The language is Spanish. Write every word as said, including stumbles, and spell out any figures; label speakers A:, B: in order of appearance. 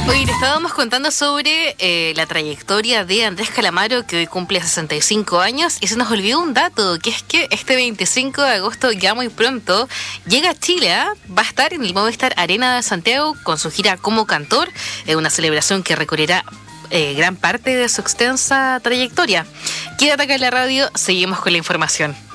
A: Hoy le estábamos contando sobre eh, la trayectoria de Andrés Calamaro, que hoy cumple sesenta y cinco años, y se nos olvidó un dato, que es que este veinticinco de agosto, ya muy pronto, llega a Chile, ¿eh? Va a estar en el Movistar Arena de Santiago con su gira como cantor, eh, una celebración que recorrerá eh, gran parte de su extensa trayectoria. Quédate acá en la radio, seguimos con la información.